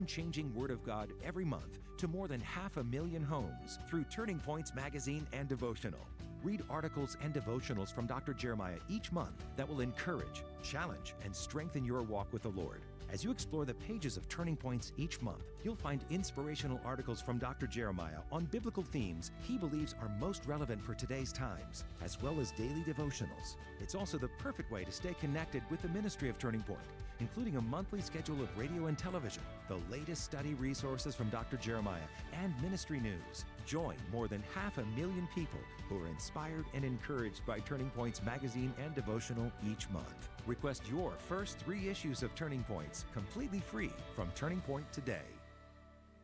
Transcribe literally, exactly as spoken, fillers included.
changing Word of God every month to more than half a million homes through Turning Points magazine and devotional. Read articles and devotionals from Doctor Jeremiah each month that will encourage, challenge, and strengthen your walk with the Lord. As you explore the pages of Turning Points each month, you'll find inspirational articles from Doctor Jeremiah on biblical themes he believes are most relevant for today's times, as well as daily devotionals. It's also the perfect way to stay connected with the ministry of Turning Point, including a monthly schedule of radio and television, the latest study resources from Doctor Jeremiah, and ministry news. Join more than half a million people who are inspired and encouraged by Turning Points magazine and devotional each month. Request your first three issues of Turning Points completely free from Turning Point today.